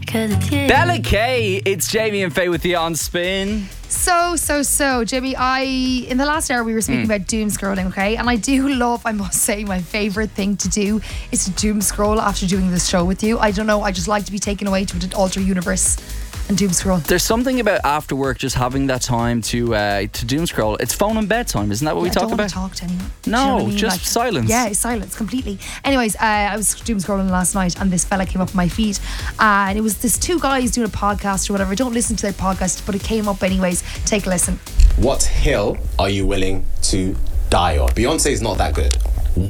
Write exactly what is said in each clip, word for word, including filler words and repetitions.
'cause it's you. Bella Kay, it's Jamie and Faye with you on Spin. So, so, so, Jimmy, I, in the last hour we were speaking mm. about doom scrolling, okay? And I do love, I must say, my favourite thing to do is to doom scroll after doing this show with you. I don't know, I just like to be taken away to an alter universe and doom scroll. There's something about after work just having that time to uh, to doom scroll. It's phone and bedtime, isn't that what yeah, we talk about? I about? don't want to talk to anyone. No, you know I mean? just like, silence. Yeah, silence completely. Anyways, uh, I was doom scrolling last night and this fella came up on my feed uh, and it was this two guys doing a podcast or whatever. I don't listen to their podcast, but it came up anyways. Take a listen. What hill are you willing to die on? Beyonce's not that good.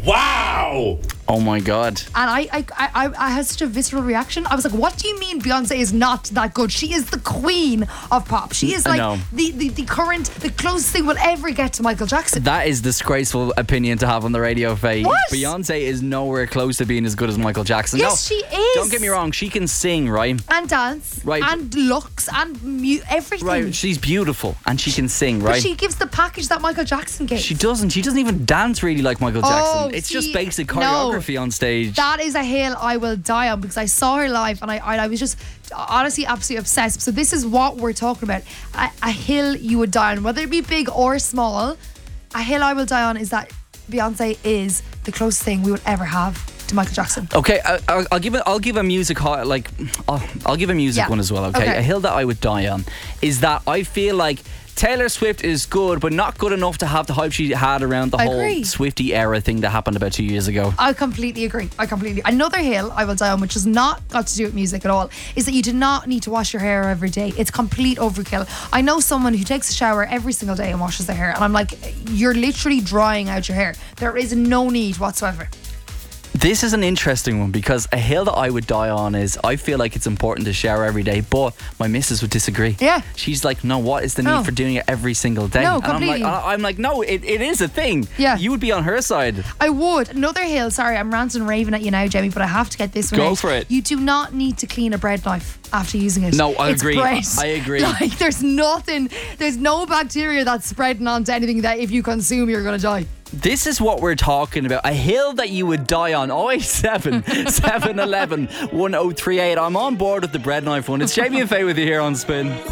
Wow! Oh my God. And I, I, I, I had such a visceral reaction. I was like, what do you mean Beyonce is not that good? She is the queen of pop. She is like the, the, the current, the closest thing we'll ever get to Michael Jackson. That is disgraceful opinion to have on the radio, Faye. What? Beyonce is nowhere close to being as good as Michael Jackson. Yes, no, she is. Don't get me wrong, she can sing, right? And dance. Right. And looks and mu- everything. Right, she's beautiful and she can sing, right? But she gives the package that Michael Jackson gives. She doesn't. She doesn't even dance really like Michael Jackson. Oh, it's see, just basic choreography no. on stage. That is a hill I will die on because I saw her live and I, I, I was just honestly absolutely obsessed. So this is what we're talking about. A, a hill you would die on, whether it be big or small. A hill I will die on is that Beyonce is the closest thing we would ever have to Michael Jackson. Okay, I, I'll, I'll give it. I'll give a music high, like I'll, I'll give a music Yeah. one as well. Okay? Okay. A hill that I would die on is that I feel like Taylor Swift is good, but not good enough to have the hype she had around the I whole agree. Swiftie era thing that happened about two years ago. I completely agree. I completely. Another hill I will die on, which has not got to do with music at all, is that you do not need to wash your hair every day. It's complete overkill. I know someone who takes a shower every single day and washes their hair, and I'm like, you're literally drying out your hair. There is no need whatsoever. This is an interesting one because a hill that I would die on is I feel like it's important to shower every day, but my missus would disagree. Yeah. She's like, no, what is the No. need for doing it every single day? No, and I'm like, completely. I- I'm like, no, it, it is a thing. Yeah. You would be on her side. I would. Another hill, sorry, I'm ranting and raving at you now, Jamie, but I have to get this one Go out. for it. You do not need to clean a bread knife after using it. No, I It's agree. bread. I agree. Like, there's nothing, there's no bacteria that's spreading onto anything that if you consume, you're going to die. This is what we're talking about. A hill that you would die on. oh eight seven, seven one one, one oh three eight. I'm on board with the bread knife one. It's Jamie and Faye with you here on Spin.